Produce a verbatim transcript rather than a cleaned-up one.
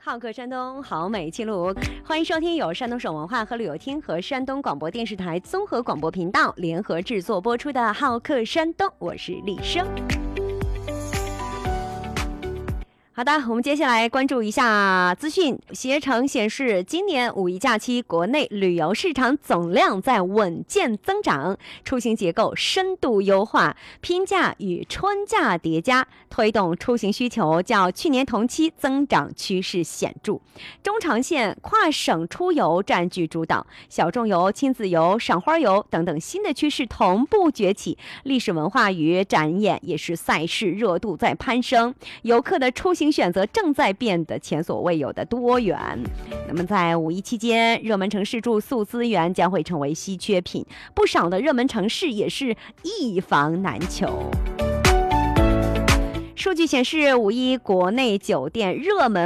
好客山东，好美记录。欢迎收听由山东省文化和旅游厅和山东广播电视台综合广播频道联合制作播出的《好客山东》，我是李生。好的，我们接下来关注一下资讯。携程显示，今年五一假期国内旅游市场总量在稳健增长，出行结构深度优化，拼假与春假叠加，推动出行需求较去年同期增长趋势显著。中长线跨省出游占据主导，小众游、亲子游、赏花游等等新的趋势同步崛起，历史文化与展演也是赛事热度在攀升，游客的出行选择正在变得前所未有的多元。那么在五一期间，热门城市住宿资源将会成为稀缺品，不少的热门城市也是一房难求。数据显示，五一国内酒店热门